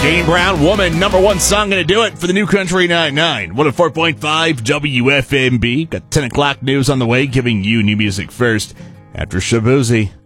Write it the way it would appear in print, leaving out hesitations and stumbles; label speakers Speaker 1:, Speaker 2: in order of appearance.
Speaker 1: Dane Brown, Woman, number one song, going to do it for the New Country 99. 104.5 WFMB. Got 10 o'clock news on the way, giving you new music first after Shabuzi.